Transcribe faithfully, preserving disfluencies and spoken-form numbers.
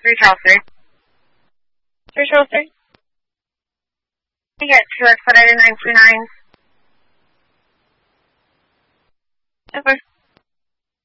Three Chelsea. Three Chelsea. You get two expedited nine two nine. Okay.